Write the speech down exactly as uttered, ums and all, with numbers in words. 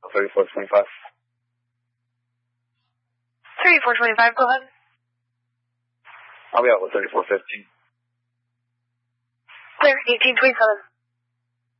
thirty-four twenty-five. thirty-four twenty-five, go ahead. I'll be out with thirty-four fifteen. Clear, eighteen twenty-seven.